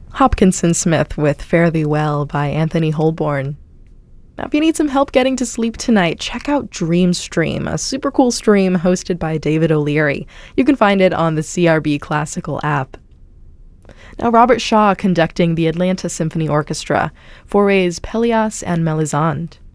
Hopkinson Smith with Fare Thee Well by Anthony Holborn. Now, if you need some help getting to sleep tonight, check out Dreamstream, a super cool stream hosted by David O'Leary. You can find it on the CRB Classical app. Now, Robert Shaw conducting the Atlanta Symphony Orchestra, Fauré's Pelléas and Mélisande.